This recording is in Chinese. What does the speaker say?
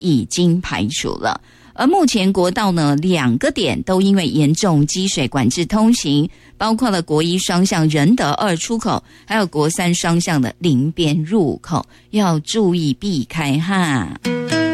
已经排除了。而目前国道呢2个点都因为严重积水管制通行，包括了国一双向仁德2出口，还有国三双向的林边入口，要注意避开哈。